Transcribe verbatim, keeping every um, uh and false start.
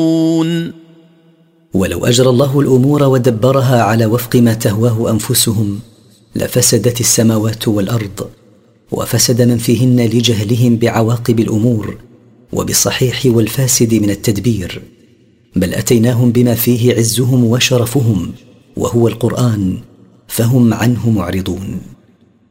ولو أجرى الله الأمور ودبرها على وفق ما تهواه أنفسهم لفسدت السماوات والأرض، وفسد من فيهن لجهلهم بعواقب الأمور وبالصحيح والفاسد من التدبير، بل أتيناهم بما فيه عزهم وشرفهم وهو القرآن فهم عنه معرضون.